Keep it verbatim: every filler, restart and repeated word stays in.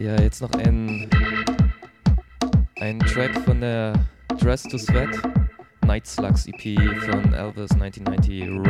Ja, jetzt noch ein, ein Track von der Dress to Sweat Night Slugs E P von Elvis neunzehnhundertneunzig,